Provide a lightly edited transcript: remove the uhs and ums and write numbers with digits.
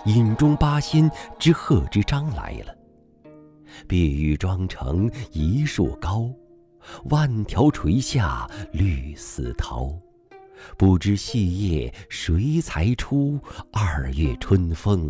饮中八仙之贺知章来了。碧玉妆成一树高，万条垂下绿丝绦。不知细叶谁裁出？2月春风